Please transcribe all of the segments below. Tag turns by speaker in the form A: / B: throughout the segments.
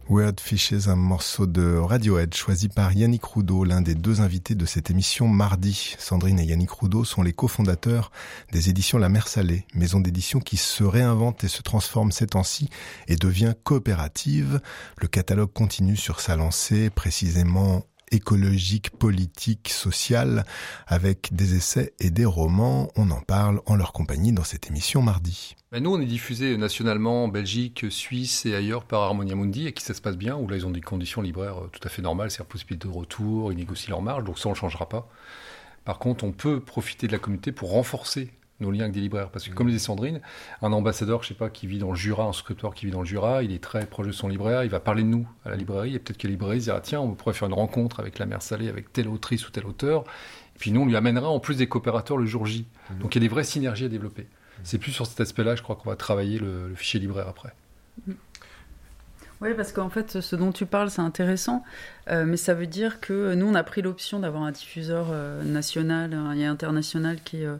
A: Weird Fishes, un morceau de Radiohead choisi par Yannick Roudot, l'un des deux invités de cette émission mardi. Sandrine et Yannick Roudot sont les cofondateurs des éditions La Mer Salée, maison d'édition qui se réinvente et se transforme ces temps-ci et devient coopérative. Le catalogue continue sur sa lancée, précisément écologique, politique, sociale, avec des essais et des romans. On en parle en leur compagnie dans cette émission mardi.
B: Nous, on est diffusé nationalement en Belgique, Suisse et ailleurs par Harmonia Mundi, et qui ça se passe bien, où là, ils ont des conditions libraires tout à fait normales, c'est-à-dire possibilité de retour, ils négocient leur marge, donc ça, on ne le changera pas. Par contre, on peut profiter de la communauté pour renforcer nos liens avec des libraires. Parce que, comme le disait Sandrine, un ambassadeur, je sais pas, qui vit dans le Jura, un souscripteur qui vit dans le Jura, il est très proche de son libraire, il va parler de nous à la librairie, et peut-être que la librairie se dira, tiens, on pourrait faire une rencontre avec La Mer Salée, avec telle autrice ou tel auteur, et puis nous, on lui amènera en plus des coopérateurs le jour J. Donc il y a des vraies synergies à développer. C'est plus sur cet aspect-là, je crois qu'on va travailler le fichier libraire après.
C: Oui, parce qu'en fait, ce dont tu parles, c'est intéressant, mais ça veut dire que nous, on a pris l'option d'avoir un diffuseur national et international qui est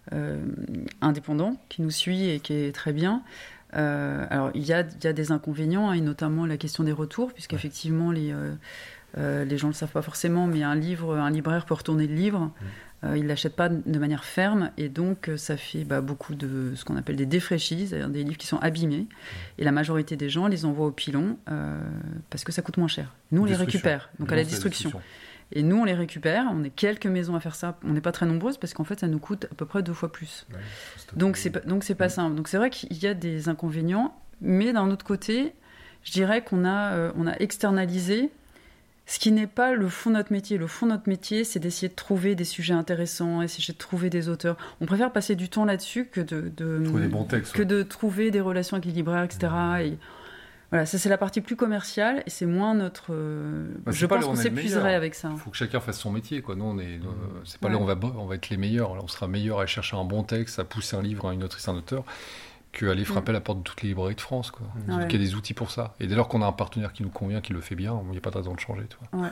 C: indépendant, qui nous suit et qui est très bien. Alors, il y a des inconvénients, et notamment la question des retours, puisqu'effectivement, les gens ne le savent pas forcément, mais un libraire peut retourner le livre. Il ne l'achète pas de manière ferme, et donc ça fait beaucoup de ce qu'on appelle des défraîchis, c'est-à-dire des livres qui sont abîmés, et la majorité des gens les envoient au pilon parce que ça coûte moins cher. Nous, on les récupère, donc à la destruction. Et nous, on les récupère, on est quelques maisons à faire ça, on n'est pas très nombreuses, parce qu'en fait, ça nous coûte à peu près 2 fois plus. Ouais, donc c'est pas simple. Donc c'est vrai qu'il y a des inconvénients, mais d'un autre côté, je dirais qu'on a externalisé ce qui n'est pas le fond de notre métier. Le fond de notre métier, c'est d'essayer de trouver des sujets intéressants, essayer de trouver des auteurs. On préfère passer du temps là-dessus que
B: trouver des bons textes,
C: de trouver des relations avec les libraires, etc. Et voilà, ça c'est la partie plus commerciale, et c'est moins notre... je pense qu'on s'épuiserait avec ça.
B: Il faut que chacun fasse son métier, quoi. Nous, on est, c'est pas là où on va être les meilleurs. Là, on sera meilleurs à chercher un bon texte, à pousser un livre à une autrice, un auteur, qu'aller frapper à la porte de toutes les librairies de France, quoi. Donc il y a des outils pour ça. Et dès lors qu'on a un partenaire qui nous convient, qui le fait bien, il n'y a pas de raison de changer, tu vois.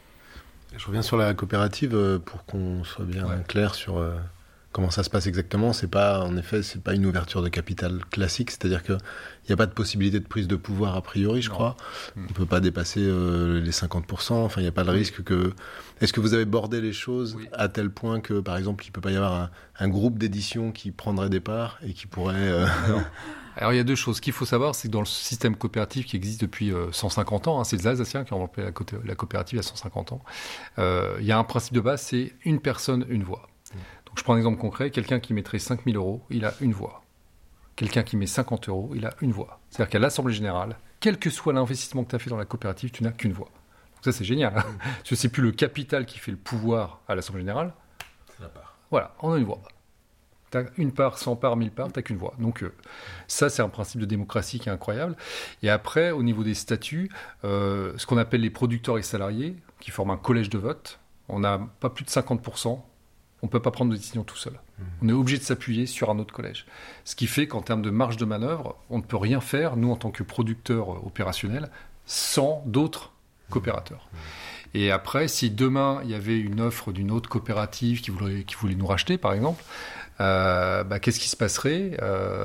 A: Je reviens sur la coopérative pour qu'on soit bien clair sur comment ça se passe exactement. C'est pas une ouverture de capital classique, c'est-à-dire qu'il n'y a pas de possibilité de prise de pouvoir a priori, je crois. On ne peut pas dépasser les 50%, enfin il n'y a pas de risque que... Est-ce que vous avez bordé les choses à tel point que, par exemple, il ne peut pas y avoir un groupe d'édition qui prendrait des parts et qui pourrait...
B: Alors il y a deux choses. Ce qu'il faut savoir, c'est que dans le système coopératif qui existe depuis 150 ans, c'est les Alsaciens qui ont développé la coopérative il y a 150 ans, il y a un principe de base, c'est une personne, une voix. Donc je prends un exemple concret, quelqu'un qui mettrait 5 000 €, il a une voix. Quelqu'un qui met 50 €, il a une voix. C'est-à-dire qu'à l'Assemblée Générale, quel que soit l'investissement que tu as fait dans la coopérative, tu n'as qu'une voix. Donc ça c'est génial, hein. Parce que c'est plus le capital qui fait le pouvoir à l'Assemblée Générale.
A: C'est la part.
B: Voilà, on a une voix. T'as une part, 100 parts, 1000 parts, t'as qu'une voix. Donc ça, c'est un principe de démocratie qui est incroyable. Et après, au niveau des statuts, ce qu'on appelle les producteurs et salariés, qui forment un collège de vote, on n'a pas plus de 50%. On ne peut pas prendre de décision tout seul. On est obligé de s'appuyer sur un autre collège. Ce qui fait qu'en termes de marge de manœuvre, on ne peut rien faire, nous, en tant que producteurs opérationnels, sans d'autres coopérateurs. Et après, si demain, il y avait une offre d'une autre coopérative qui voulait nous racheter, par exemple, qu'est-ce qui se passerait ?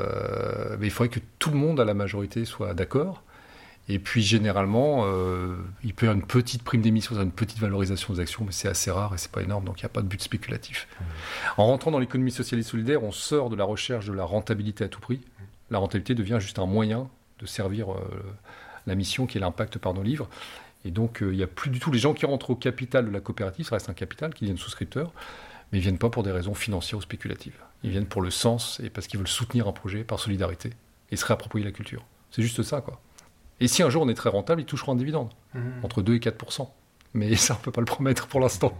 B: Il faudrait que tout le monde à la majorité soit d'accord. Et puis généralement, il peut y avoir une petite prime d'émission, une petite valorisation des actions, mais c'est assez rare et c'est pas énorme, donc il n'y a pas de but spéculatif. En rentrant dans l'économie sociale et solidaire, on sort de la recherche de la rentabilité à tout prix. La rentabilité devient juste un moyen de servir la mission qui est l'impact par nos livres. Et donc il n'y a plus du tout les gens qui rentrent au capital de la coopérative, ça reste un capital, qui deviennent souscripteurs, mais ils ne viennent pas pour des raisons financières ou spéculatives. Ils viennent pour le sens et parce qu'ils veulent soutenir un projet par solidarité et se réapproprier la culture. C'est juste ça, quoi. Et si un jour on est très rentable, ils toucheront un dividende, entre 2 et 4%. Mais ça, on ne peut pas le promettre pour l'instant.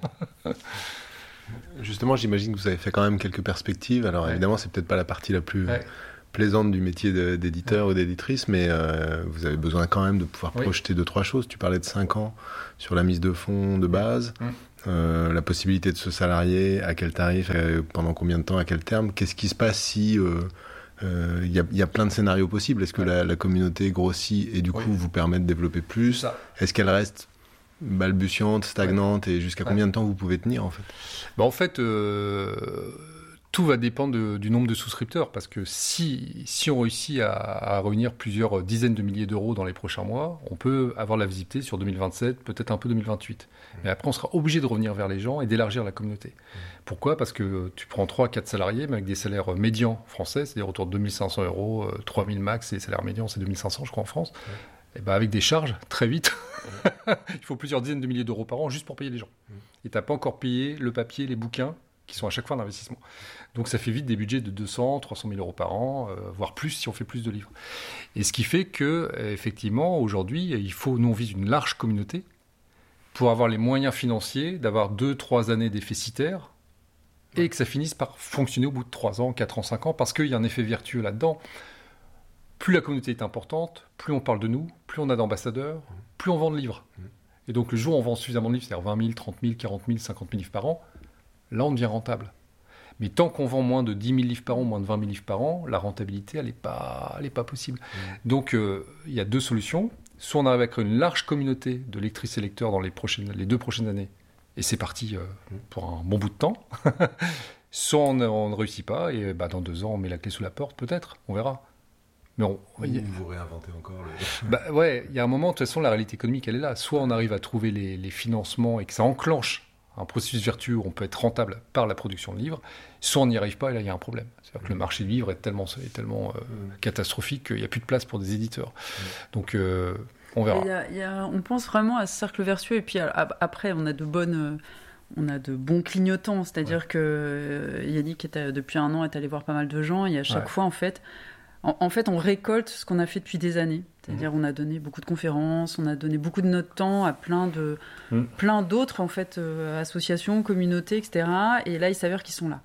A: Justement, j'imagine que vous avez fait quand même quelques perspectives. Alors évidemment, c'est peut-être pas la partie la plus plaisante du métier d'éditeur ou d'éditrice, mais vous avez besoin quand même de pouvoir projeter 2-3 choses. Tu parlais de 5 ans sur la mise de fonds de base, la possibilité de se salarier, à quel tarif, pendant combien de temps, à quel terme. Qu'est-ce qui se passe si... Il y a plein de scénarios possibles. Est-ce que la communauté grossit et du coup vous permet de développer plus ? Est-ce qu'elle reste balbutiante, stagnante et jusqu'à combien de temps vous pouvez tenir en fait ?
B: En fait, Tout va dépendre du nombre de souscripteurs, parce que si on réussit à réunir plusieurs dizaines de milliers d'euros dans les prochains mois, on peut avoir la visibilité sur 2027, peut-être un peu 2028. Mais après, on sera obligé de revenir vers les gens et d'élargir la communauté. Pourquoi ? Parce que tu prends 3-4 salariés, mais avec des salaires médians français, c'est-à-dire autour de 2500 euros, 3000 max, et les salaires médians, c'est 2500, je crois, en France. Et ben avec des charges, très vite, il faut plusieurs dizaines de milliers d'euros par an juste pour payer les gens. Et tu n'as pas encore payé le papier, les bouquins, qui sont à chaque fois un investissement. Donc ça fait vite des budgets de 200, 300 000 euros par an, voire plus si on fait plus de livres. Et ce qui fait que, effectivement, aujourd'hui, nous on vise une large communauté pour avoir les moyens financiers d'avoir 2-3 années déficitaires et que ça finisse par fonctionner au bout de 3 ans, 4 ans, 5 ans, parce qu'il y a un effet vertueux là-dedans. Plus la communauté est importante, plus on parle de nous, plus on a d'ambassadeurs, plus on vend de livres. Et donc le jour où on vend suffisamment de livres, c'est-à-dire 20 000, 30 000, 40 000, 50 000 livres par an, là, on devient rentable. Mais tant qu'on vend moins de 10 000 livres par an, moins de 20 000 livres par an, la rentabilité, elle n'est pas possible. Donc, il y a 2 solutions. Soit on arrive à créer une large communauté de lectrices et lecteurs dans les 2 prochaines années, et c'est parti pour un bon bout de temps. Soit on ne réussit pas, et dans 2 ans, on met la clé sous la porte, peut-être, on verra. Mais
A: vous réinventez encore
B: il y a un moment, de toute façon, la réalité économique, elle est là. Soit on arrive à trouver les financements et que ça enclenche un processus vertueux où on peut être rentable par la production de livres, soit on n'y arrive pas et là il y a un problème. C'est-à-dire que le marché du livre est tellement catastrophique qu'il n'y a plus de place pour des éditeurs. Donc on verra.
C: On pense vraiment à ce cercle vertueux et puis après on a de bons clignotants, c'est-à-dire que Yannick depuis 1 an est allé voir pas mal de gens et à chaque fois en fait on récolte ce qu'on a fait depuis des années. C'est-à-dire on a donné beaucoup de conférences, on a donné beaucoup de notre temps à plein d'autres en fait, associations, communautés, etc. Et là, il s'avère qu'ils sont là.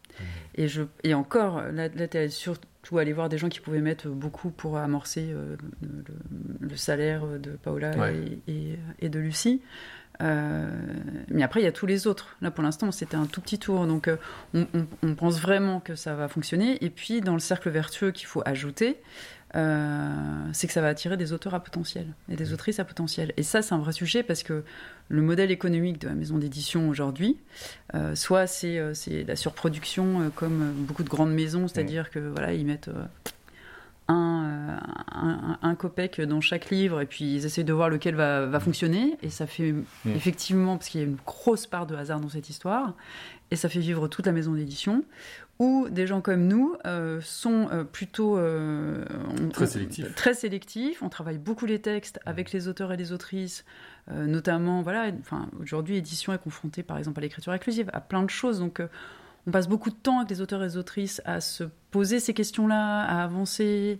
C: Et encore, là tu es surtout allé voir des gens qui pouvaient mettre beaucoup pour amorcer le salaire de Paola et de Lucie. Mais après, il y a tous les autres. Là, pour l'instant, c'était un tout petit tour. Donc, on pense vraiment que ça va fonctionner. Et puis, dans le cercle vertueux qu'il faut ajouter, c'est que ça va attirer des auteurs à potentiel et des autrices à potentiel. Et ça, c'est un vrai sujet parce que le modèle économique de la maison d'édition aujourd'hui, soit c'est la surproduction comme beaucoup de grandes maisons, c'est-à-dire que voilà, ils mettent un copec dans chaque livre et puis ils essayent de voir lequel va fonctionner et ça fait effectivement, parce qu'il y a une grosse part de hasard dans cette histoire et ça fait vivre toute la maison d'édition, où des gens comme nous sont plutôt
B: très
C: sélectifs, on travaille beaucoup les textes avec les auteurs et les autrices, notamment aujourd'hui édition est confrontée par exemple à l'écriture inclusive, à plein de choses, donc on passe beaucoup de temps avec les auteurs et les autrices à se poser ces questions-là, à avancer.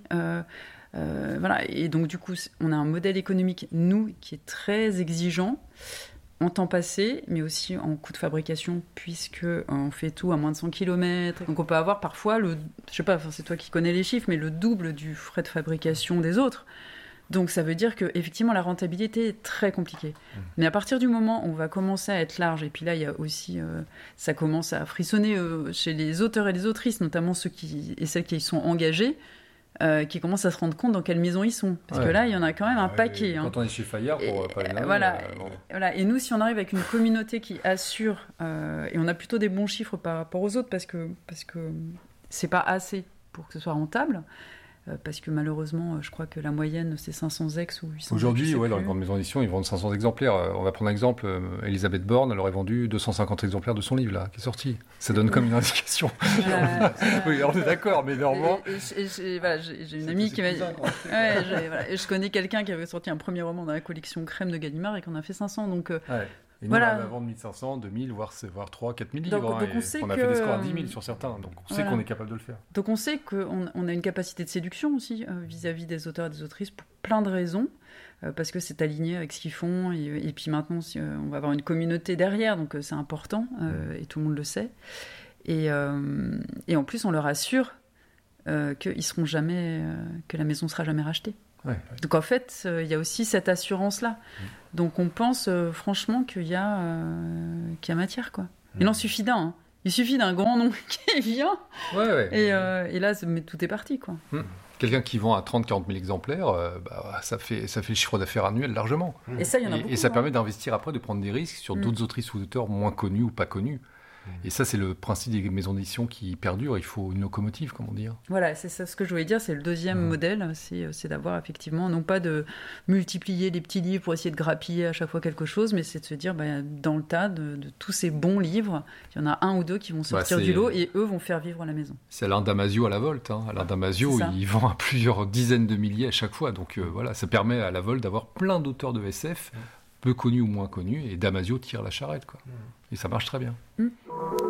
C: Et donc, du coup, on a un modèle économique, nous, qui est très exigeant en temps passé, mais aussi en coût de fabrication, puisqu'on fait tout à moins de 100 km. Donc, on peut avoir parfois, je sais pas, c'est toi qui connais les chiffres, mais le double du frais de fabrication des autres. Donc ça veut dire qu'effectivement la rentabilité est très compliquée. Mais à partir du moment où on va commencer à être large, et puis là il y a aussi, ça commence à frissonner chez les auteurs et les autrices, notamment ceux et celles qui y sont engagés, qui commencent à se rendre compte dans quelle maison ils sont. Parce que là il y en a quand même un paquet.
B: Quand on est chez Fayard, pour pas les nommer,
C: voilà. Et nous, si on arrive avec une communauté qui assure, et on a plutôt des bons chiffres par rapport aux autres, parce que c'est pas assez pour que ce soit rentable. Parce que malheureusement, je crois que la moyenne, c'est 500 ex ou 800
B: Aujourd'hui, dans les grandes maisons d'édition, ils vendent 500 exemplaires. On va prendre un exemple. Elisabeth Borne, elle aurait vendu 250 exemplaires de son livre, là, qui est sorti. Ça donne comme une indication. Oui, on est d'accord, mais néanmoins...
C: J'ai une amie qui m'a dit... je connais quelqu'un qui avait sorti un premier roman dans la collection Crème de Gallimard et qu'on a fait 500, donc...
B: Et nous, on va vendre 1500, 2000, voire 3 4000 livres.
C: Donc on
B: a fait des scores à 10 000 sur certains. Donc on sait qu'on est capable de le faire.
C: Donc on sait qu'on a une capacité de séduction aussi vis-à-vis des auteurs et des autrices pour plein de raisons. Parce que c'est aligné avec ce qu'ils font. Et puis maintenant, on va avoir une communauté derrière. Donc c'est important. Et tout le monde le sait. Et en plus, on leur assure qu'ils seront jamais... que la maison ne sera jamais rachetée. Donc en fait, il y a aussi cette assurance-là. Donc on pense franchement qu'il y a matière, quoi. Il en suffit d'un. Hein. Il suffit d'un grand nom qui vient. Et là, tout est parti, quoi.
B: Quelqu'un qui vend à 30-40 000 exemplaires, ça fait le chiffre d'affaires annuel largement.
C: Et ça, il y en a beaucoup.
B: Et ça permet d'investir après, de prendre des risques sur d'autres autrices ou auteurs moins connus ou pas connus. Et ça, c'est le principe des maisons d'édition qui perdurent. Il faut une locomotive, comme on dit.
C: Voilà, c'est ça ce que je voulais dire. C'est le deuxième modèle, c'est d'avoir effectivement, non pas de multiplier les petits livres pour essayer de grappiller à chaque fois quelque chose, mais c'est de se dire, dans le tas de tous ces bons livres, il y en a un ou deux qui vont sortir du lot et eux vont faire vivre la maison.
B: C'est Alain Damasio à la Volte. Alain Damasio, il vend à plusieurs dizaines de milliers à chaque fois. Donc voilà, ça permet à la Volte d'avoir plein d'auteurs de SF, peu connus ou moins connus, et Damasio tire la charrette, quoi. Et ça marche très bien.